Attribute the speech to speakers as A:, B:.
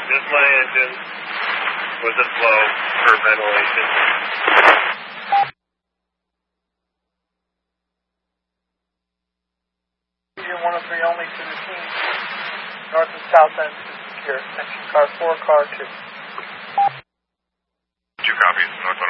A: Just my engine with a flow for ventilation.
B: Engine 103 only to the team. North and south end is secure. Section car 4, car 2.
C: 2 copies. North